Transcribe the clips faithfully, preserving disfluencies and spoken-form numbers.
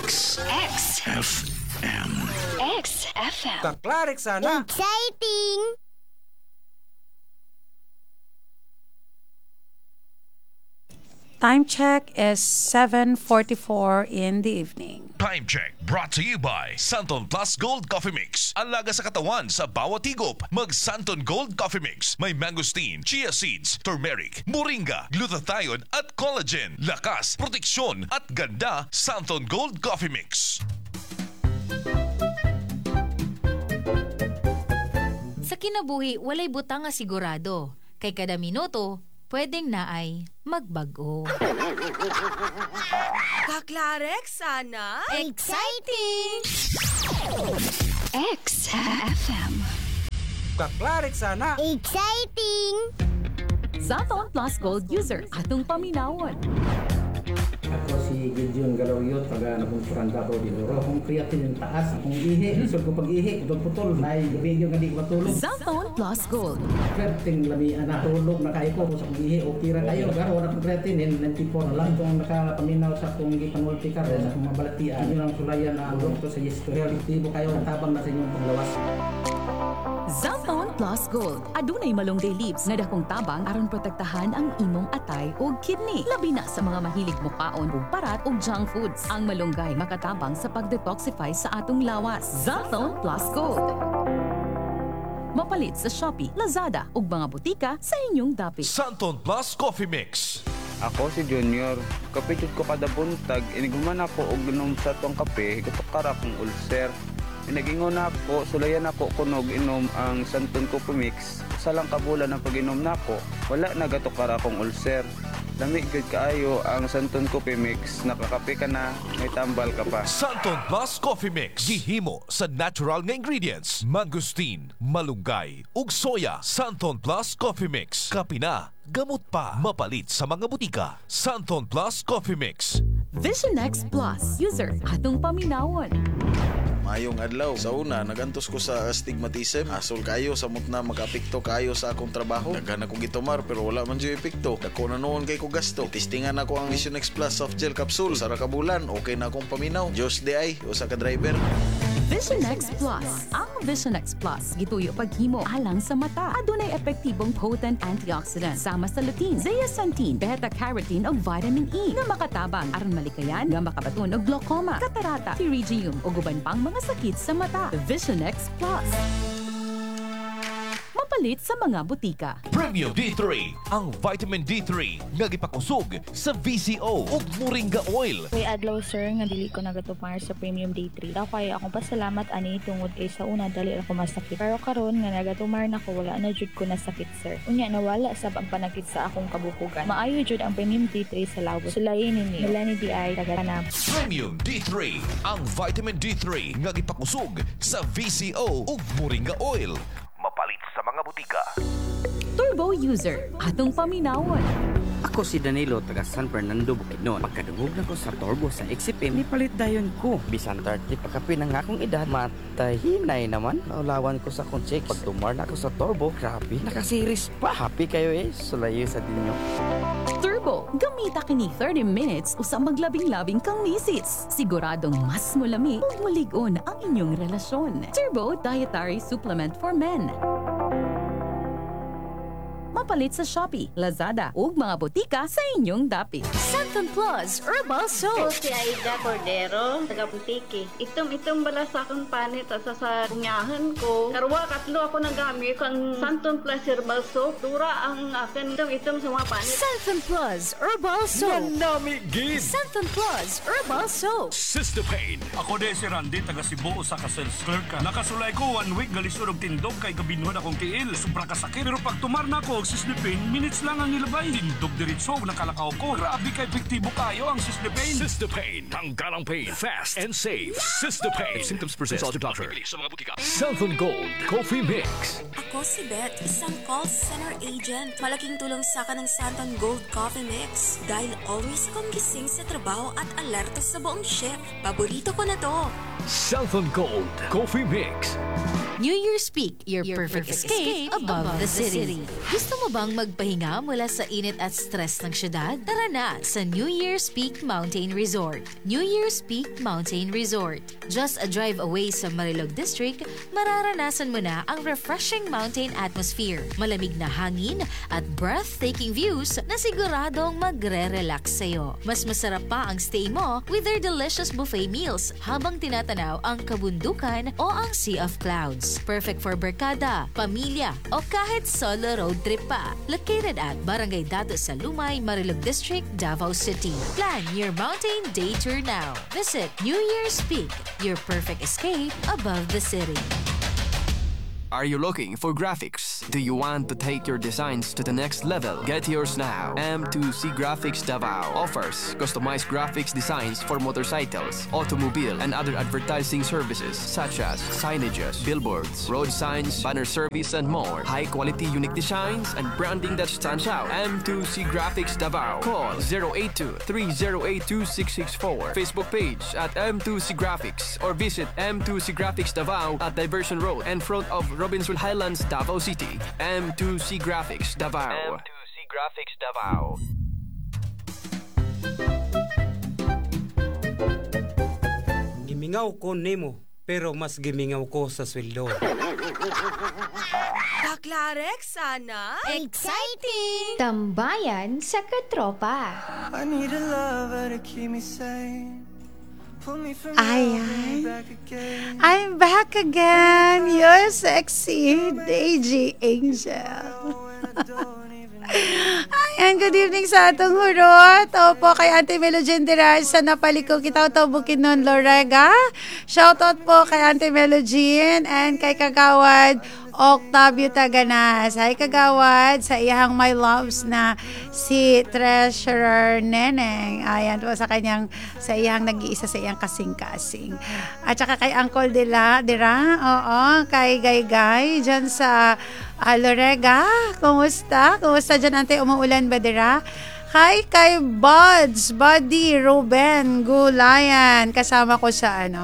X. X. F M. X F M. Kaklarik sana. Exciting! Time check is seven forty-four in the evening. Time check brought to you by Santon Plus Gold Coffee Mix. Alaga sa katawan sa bawat higop. Mag Santon Gold Coffee Mix. May mangosteen, chia seeds, turmeric, moringa, glutathione at collagen. Lakas, proteksyon at ganda. Santon Gold Coffee Mix. Sa kinabuhi, walay butang nga sigurado. Kay kada minuto, pwedeng na ay magbago. Kaklarek sana? Exciting! X F M. Kaklarik sana. Exciting! Santon Plus Gold user atong paminawon. Ako si Gideon Galawyot, taga Nabungsuran Davao de Oro. Kung creatine yung taas, kung ihi, isod ko pag-ihi, kung putol, may gabi yung hindi ko matulog. Santon Plus Gold. Creatine lamian na tulog na kayo ko, sa kung ihi, okay ra kayo. Pero wala kong creatine, ninety-four na lang. Kung nakapaminaw sa kung ipanultikar, sa kung mabalatian, yun ang sulayan na ang doktor sa yesto. Realitibo kayo, tabang na sa inyong paglawas. Santon Plus Gold. Adunay malunggay leaves nga dakong tabang aron protektahan ang imong atay ug kidney. Labi na sa mga mahilig mukaon ug parat ug junk foods. Ang malunggay makatabang sa pag-detoxify sa atong lawas. Santon Plus Gold. Mapalit sa Shopee, Lazada ug mga butika sa inyong dapit. Santon Plus Coffee Mix. Ako si Junior. Kapitid ko kada buntag, iniguman ako og inom sa tuwang kape, gatukara kong ulcer. Pinagingon ako, sulayan ako kunog inom ang Santon Coffee Mix. Sa lang kabulan ang pag-inom nako, wala na gatukara akong ulcer. Lamig gud kaayo ang Santon Coffee Mix, nakakape ka na, may tambal ka pa. Santon Plus Coffee Mix. Gihimo sa natural nga ingredients. Mangosteen, malunggay, ug soya. Santon Plus Coffee Mix. Kape na, gamot pa. Mapalit sa mga butika. Santon Plus Coffee Mix. Vision X Plus user atong paminawon. Mayong adlaw. Sa una, nagantos ko sa astigmatism. Asol kayo, samot na mag-apekto kayo sa akong trabaho. Daghan akong gitumar pero wala man dyan epekto. Dako na noon kay ko gasto. Testingan ako ang Vision X Plus soft gel capsule. Sara ka bulan, okay na akong paminaw. Diyos di ay, o sa ka-driver. Vision X Plus. Ang Vision X Plus gituyo paghimo alang sa mata. Adunay epektibong potent antioxidant sama sa lutein, zeaxanthin, beta-carotene ug vitamin E nga makatabang aron malikayan nga makabaton og glaucoma, katarata, pterygium ug uban pang mga sakit sa mata. Vision X Plus. Mapalit sa mga butika. Premium D three, ang vitamin D three nga gipakusog sa V C O ug moringa oil. Kay adlaw sir nga dili ko nagatupar sa Premium D three. Daw kay akong pasalamat ani tungod kay sa una dali ako masakit. Pero karon nga nagatumar na ko wala na jud ko nasakit sir. Unya nawala sab ang panakit sa akong kabukugan. Maayo jud ang Premium D three sa lawos. Sulayin ni Melanie D I taga Tanab. Premium D three, ang vitamin D three nga gipakusog sa V C O ug moringa oil. Mapalit sa mga butika. Turbo user atong paminawon. Ako si Danilo, taga San Fernando, Bukidnon. Pagkadungog na ko sa Turbo sa X F M, nipalit dayon ko. Bisan thirty pagkapi ng akong edad, matahinay naman. Naulawan ko sa akong check. Pag tumar na ako sa Turbo, grabe, nakasiris pa. Happy kayo eh, sulayo sa dinyo. Turbo, gamita kini thirty minutes usa maglabing-labing kang misis. Siguradong mas mulami ug mulig-on ang inyong relasyon. Turbo Dietary Supplement for Men. Mapalit sa Shopee, Lazada ug mga butika sa inyong dapit. Santon Plus Herbal Soap. Ako si Aida Cordero, taga Putiki. Itom-itom bala sa akong panit at sa sarunyahan ko. Karwa, katlo ako nagamit ang Santon Plus Herbal Soap. Dura ang akin itom-itom sa mga panit. Santon Plus Herbal Soap. Manami gid. Santon Plus Herbal Soap. Sister Pain. Ako de si Randy, taga Cebu, sa ka-sales clerk ka. Nakasulay ko one week galisod og tindog kay kabinuhan akong tiil. Sobra kasakit. Pero pag tumar na ako, Sislipin, minutes lang ang nilabay. Tindog diretso, nakalakaw ko. Grabe ka epektibo kayo ang Sislipin. Sister Pain. Tanggal ang pain. Fast and safe. Sister Pain. If symptoms persist, consult your doctor. Santon Gold Coffee Mix. Ako si Beth, isang call center agent. Malaking tulong sa akin ng Santon Gold Coffee Mix. Dahil always akong gising sa trabaho at alerto sa buong shift. Paborito ko na to. Santon Gold Coffee Mix. New Year's Peak, your, your perfect, perfect escape, escape above, above the city. Gusto mo mo bang magpahinga mula sa init at stress ng syudad? Tara na sa New Year's Peak Mountain Resort. New Year's Peak Mountain Resort. Just a drive away sa Marilog District, mararanasan mo na ang refreshing mountain atmosphere, malamig na hangin at breathtaking views na siguradong magre-relax sa'yo. Mas masarap pa ang stay mo with their delicious buffet meals habang tinatanaw ang kabundukan o ang sea of clouds. Perfect for barkada, pamilya o kahit solo road trip pa. Located at Barangay Dato sa Lumay, Marilog District, Davao City. Plan your mountain day tour now. Visit New Year's Peak, your perfect escape above the city. Are you looking for graphics? Do you want to take your designs to the next level? Get yours now. M two C Graphics Davao offers customized graphics designs for motorcycles, automobile, and other advertising services such as signages, billboards, road signs, banner service, and more. High-quality unique designs and branding that stands out. M two C Graphics Davao. Call zero eight two, three zero eight two six six four. Facebook page at M two C Graphics or visit M two C Graphics Davao at Diversion Road in front of Robinsonville Highlands, Davao City. M two C Graphics Davao. M two C Graphics Davao. Gimingaw ko nimo, pero mas gimingaw ko sa sweldo. Baklarek, sana? Exciting! Tambayan sa katropa. I need a lover to keep me sane. Ayan. I'm back again. Your sexy D J Angel. Ayan, good evening sa atong hurot. Opo, kay Auntie Melogene sa napaliko kita ito Bukidnon, Lorega. Shoutout po kay Auntie Melogene and kay Kagawad Octavio Taganas. Hi Kagawad, sa iyang my loves na si Treasurer Neneng. Ayan po sa kanyang, sa iyang nag-iisa sa iyang kasing-kasing. At saka kay Uncle Dila, Dira, oo, kay Gay Gay, dyan sa uh, Lorega. Kumusta? Kumusta dyan, ante? Umuulan ba, Dira? Hi kay Buds, Buddy, Ruben, Gulayan. Kasama ko sa ano?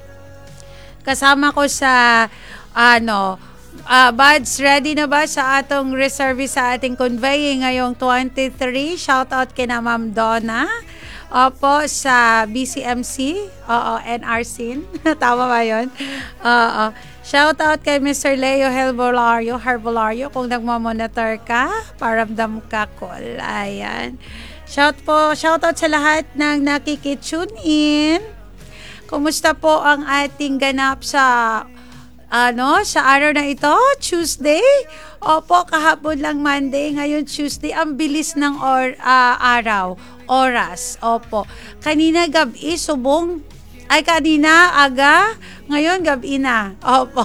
Kasama ko sa ano, Uh, Buds, ready na ba sa atong reservice sa ating conveying ngayong twenty-three? Shout out kina Ma'am Donna. Opo, sa B C M C. Oo, N R C. Tama ba yun? Oo. Shout out kay Mister Leo Herbolario, Herbolario. Kung nagmamonitor ka, paramdam ka, call. Ayan. Shout po, shout out sa lahat ng nakikitune in. Kumusta po ang ating ganap sa ano, sa araw na ito, Tuesday. Opo, kahapon lang Monday, ngayon Tuesday. Ang bilis ng or, uh, araw, oras. Opo. Kanina gabi, subong. Ay, kanina aga, ngayon gabi na. Opo.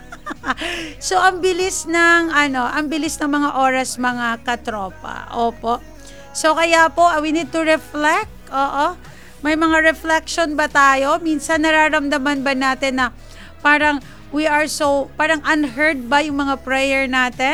So, ang bilis ng, ano, ang bilis ng mga oras, mga katropa. Opo. So, kaya po, we need to reflect. Oo. May mga reflection ba tayo? Minsan nararamdaman ba natin na parang we are so, parang unheard ba yung mga prayer natin?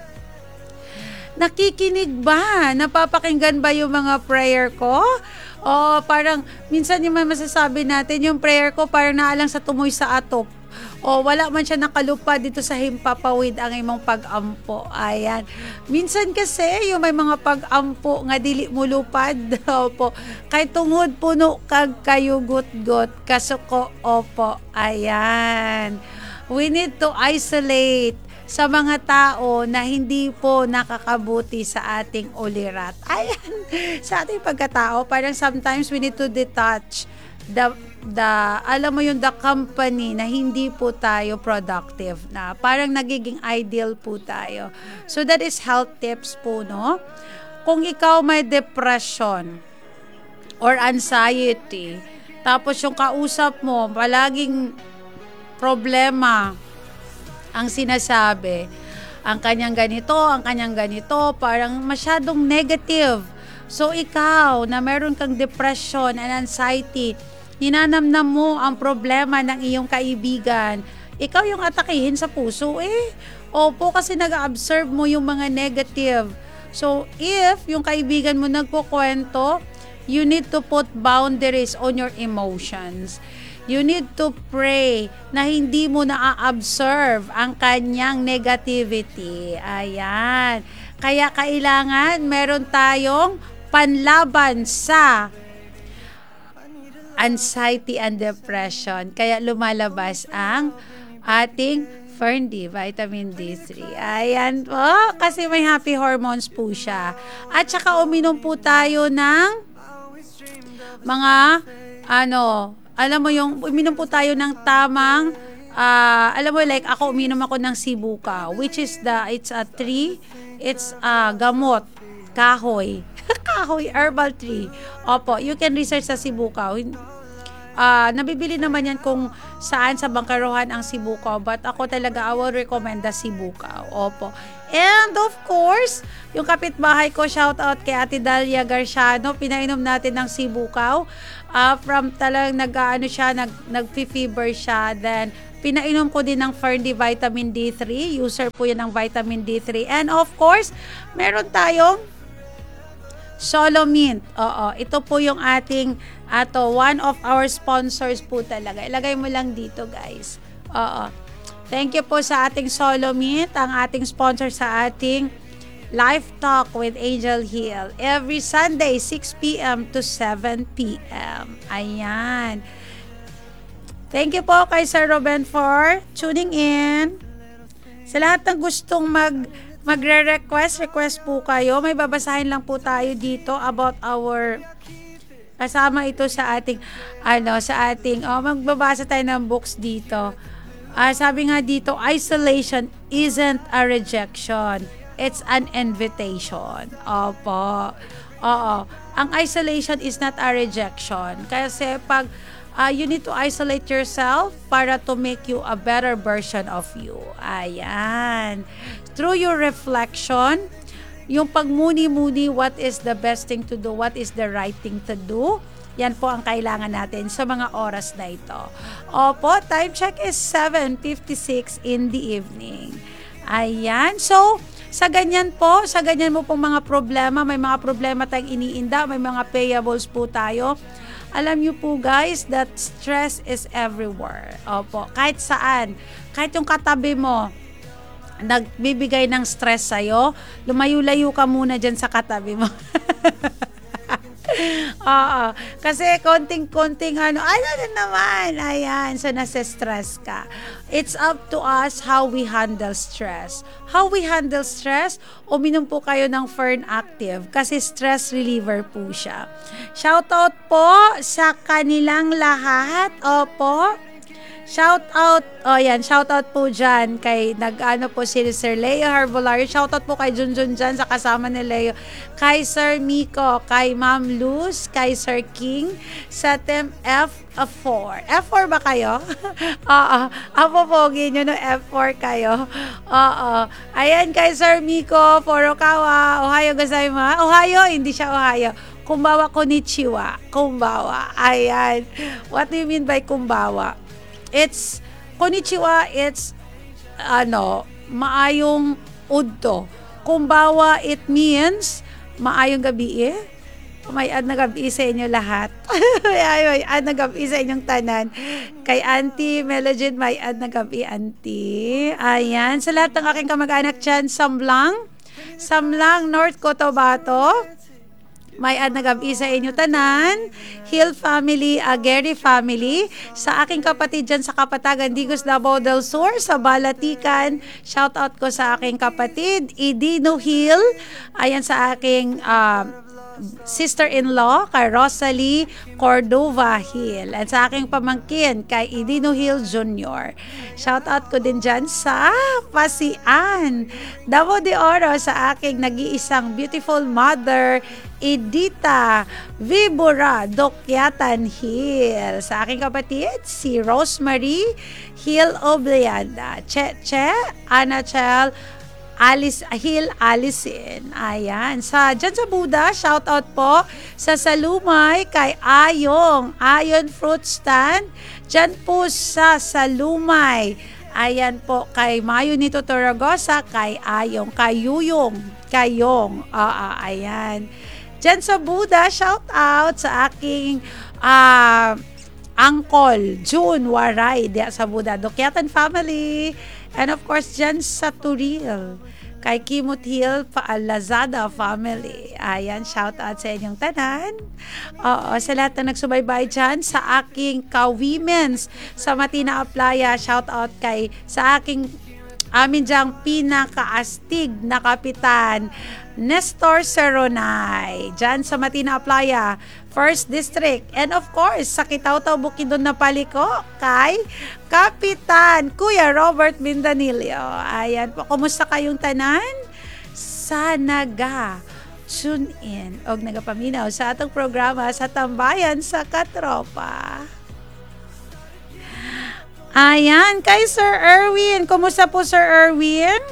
Nakikinig ba? Napapakinggan ba yung mga prayer ko? O parang, minsan yung masasabi natin, yung prayer ko parang naalang sa tumoy sa atop. O wala man siya nakalupa dito sa himpapawid ang imong pag-ampo. Ayan. Minsan kasi, yung may mga pag-ampo nga dili mo lupad. Opo. Kay tungod puno kag kayugot-got. Kasuko. Opo. Ayan. We need to isolate sa mga tao na hindi po nakakabuti sa ating ulirat. Ayan, sa ating pagkatao, parang sometimes we need to detach the, the alam mo yung the company na hindi po tayo productive na. Parang nagiging ideal po tayo. So that is health tips po, no? Kung ikaw may depression or anxiety, tapos yung kausap mo, palaging problema ang sinasabi, ang kanyang ganito, ang kanyang ganito, parang masyadong negative. So ikaw na meron kang depression and anxiety, ninanamnam mo ang problema ng iyong kaibigan, ikaw yung atakihin sa puso eh. Opo, kasi nag-observe mo yung mga negative. So if yung kaibigan mo nagkukwento, you need to put boundaries on your emotions. You need to pray na hindi mo na-observe ang kanyang negativity. Ayan. Kaya kailangan meron tayong panlaban sa anxiety and depression. Kaya lumalabas ang ating Fern-D, vitamin D three. Ayan po, kasi may happy hormones po siya. At saka uminom po tayo ng mga, ano, alam mo yung, uminom po tayo ng tamang, uh, alam mo, like, ako uminom ako ng sibuka, which is the, it's a tree, it's a gamot, kahoy. Kahoy, herbal tree. Opo, you can research sa sibuka. Uh, nabibili naman yan kung saan sa bangkarohan ang sibukaw, but ako talaga I will recommend the sibukaw. Opo. And of course, yung kapitbahay ko, shout out kay Ate Dalia Garciano, pinainom natin ng sibukaw. Uh, from talagang nag-ano siya, nag, nag-fever siya, then pinainom ko din ng Fern-D vitamin D three. User po yan ng vitamin D three. And of course, meron tayong Solo Mint. Oo, ito po yung ating ato one of our sponsors po talaga. Ilagay mo lang dito, guys. Oo. Thank you po sa ating Solo Mint, ang ating sponsor sa ating Live Talk with Angel Hill. Every Sunday, six p.m. to seven p.m. Ayan. Thank you po kay Sir Ruben for tuning in. Sa lahat ng gustong mag magre-request, request po kayo. May babasahin lang po tayo dito about our, kasama ito sa ating, ano, sa ating, oh, magbabasa tayo ng books dito. Uh, sabi nga dito, isolation isn't a rejection. It's an invitation. Opo. Oo. Ang isolation is not a rejection. Kasi pag, uh, you need to isolate yourself para to make you a better version of you. Ayan. Through your reflection, yung pagmuni-muni, what is the best thing to do, what is the right thing to do, yan po ang kailangan natin sa mga oras na ito. Opo, time check is seven fifty-six in the evening. Ayan. So, sa ganyan po, sa ganyan mo pong mga problema, may mga problema tayong iniinda, may mga payables po tayo. Alam niyo po guys, that stress is everywhere. Opo, kahit saan. Kahit yung katabi mo, nagbibigay ng stress sa'yo, lumayo-layo ka muna dyan sa katabi mo. Oo. Kasi konting-konting ano, ano na naman, ayan, so nasa-stress ka. It's up to us how we handle stress. How we handle stress, uminom po kayo ng Fern Active kasi stress reliever po siya. Shoutout po sa kanilang lahat. Opo. Shout out, oh yan, shout out po dyan kay, nag-ano po si Sir Leo Herbolario, shout out po kay Junjun dyan sa kasama ni Leo, kay Sir Miko, kay Ma'am Luz, kay Sir King, sa Team F four. F four ba kayo? Oo, ako pogi nyo no F four kayo. Oo, ayan kay Sir Miko, Furukawa, Ohio gozaimasu, Ohio, hindi siya Ohio. Kumbawa konnichiwa, kumbawa, ayan. What do you mean by kumbawa? It's, konnichiwa, it's, ano, maayong udto. Kumbawa, it means, maayong gabi eh. May ad na gabi sa inyo lahat. May ad na gabi sa inyong tanan. Kay Auntie Melogene, may ad na gabi, Auntie. Ayan, sa lahat ng aking kamag-anak dyan, Samlang, Samlang, North Cotabato, may ad na gabi sa inyo tanan, Hill family, Aguirre family, sa aking kapatid dyan sa Kapatagan, Digos, Davao del Sur, sa Balatican, shout out ko sa aking kapatid, Idino Hill, ayan sa aking uh, sister-in-law, kay Rosalie Cordova Hill, at sa aking pamangkin, kay Idino Hill Junior Shout out ko din dyan sa Pasian, Davao de Oro, sa aking nag-iisang beautiful mother, Edita Vibora Dokyatan Hill, sa aking kapatid si Rosemary Hill Oblianda, Che Che Anachel Alice Hill Alicin. Ayan, sa dyan sa Buda, shout out po sa Salumay kay Ayong Ayon Fruit Stand dyan po sa Salumay. Ayan po kay Mayo Nito Torogosa, kay Ayong, kay Yuyong Kayong. Uh, ayan. Diyan sa Buda, shout out sa aking uh, Uncle June Waray diya sa Buda, Dokyatan family. And of course, diyan sa Turil. kay Kimut Hill pa Lazada family. Ayan, shout out sa inyong tanan. Oo, sa lahat na nagsubaybay dyan, sa aking ka-women's sa Matina Aplaya, shout out kay sa aking amin diyang pinakaastig na kapitan, Nestor Seronay, dyan sa Matina Aplaya, First District. And of course, sa Kitaw-Taw Bukidnon na paliko, kay Kapitan Kuya Robert Mindanilio. Ayan po, kumusta kayong tanan? Sana ga tune in o nagapaminaw sa atong programa sa Tambayan sa Katropa. Ayan, kay Sir Erwin. Kumusta po, Sir Erwin?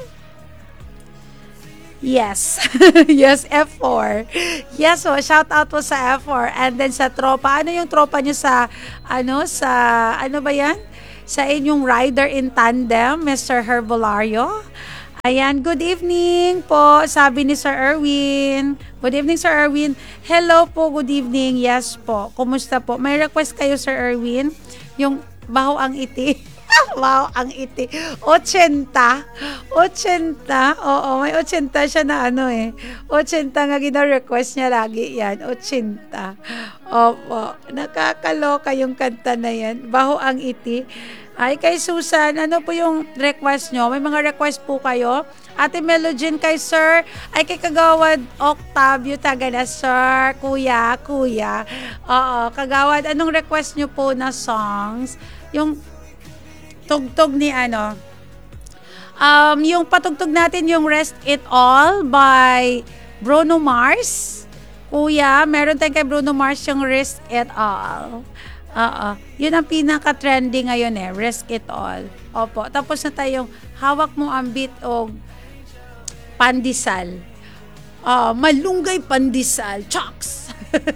Yes. Yes, F four. Yes, so shout out po sa F four. And then sa tropa. Ano yung tropa nyo sa, ano, sa, ano ba yan? Sa inyong rider in tandem, Mister Herbolario. Ayan, good evening po, sabi ni Sir Erwin. Good evening, Sir Erwin. Hello po, good evening. Yes po. Kumusta po? May request kayo, Sir Erwin? Yung baho ang iti. Wow, ang iti. Ochenta. Ochenta. Oo, may ochenta siya na ano eh. Ochenta nga gina-request niya lagi yan. Ochenta. Opo. Nakakaloka yung kanta na yan. Baho ang iti. Ay, kay Susan, ano po yung request nyo? May mga request po kayo? Ate Melogene kay Sir, ay kay Kagawad Octavio Tagana, Sir, Kuya, Kuya. Oo, Kagawad, anong request nyo po na songs? Yung tugtog ni ano, um, yung patugtog natin yung Rest It All by Bruno Mars. Kuya, meron tayong kay Bruno Mars yung Rest It All. Oo. Yun ang pinaka-trending ngayon eh. Rest It All. Opo. Tapos na tayong hawak mo ang beat o pandesal. Uh, malunggay pandesal. Chocks!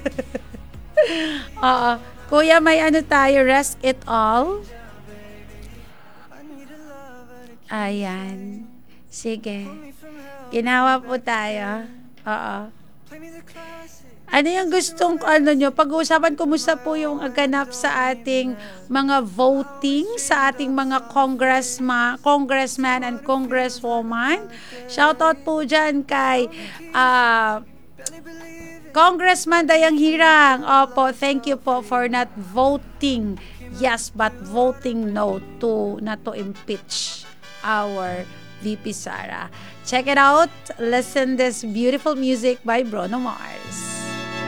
Oo. Kuya, may ano tayo? Rest It All. Ayan. Sige. Ginawa po tayo. Oo. Ano yung gustong ano nyo? Pag-uusapan, kumusta po yung ganap sa ating mga voting, sa ating mga congressman, congressman and congresswoman? Shoutout po dyan kay uh, Congressman Dayang Hirang. Opo, thank you po for not voting yes, but voting no to, not to impeach our V P Sara. Check it out. Listen this beautiful music by Bruno Mars.